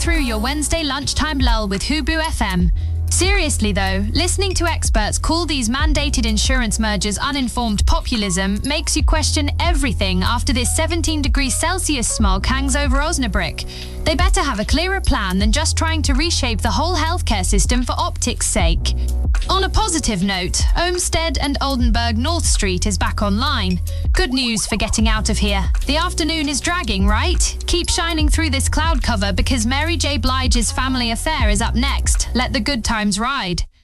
through your Wednesday lunchtime lull with Hubu FM. Seriously though, listening to experts call these mandated insurance mergers uninformed populism makes you question everything after this 17 degrees Celsius smog hangs over Osnabrück. They better have a clearer plan than just trying to reshape the whole healthcare system for optics' sake. On a positive note, Olmsted and Oldenburg North Street is back online. Good news for getting out of here. The afternoon is dragging, right? Keep shining through this cloud cover because Mary J. Blige's Family Affair is up next. Let the good times ride.